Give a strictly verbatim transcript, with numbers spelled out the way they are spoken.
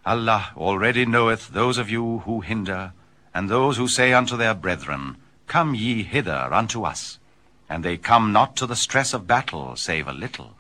Allah already knoweth those of you who hinder, and those who say unto their brethren, Come ye hither unto us, and they come not to the stress of battle, save a little.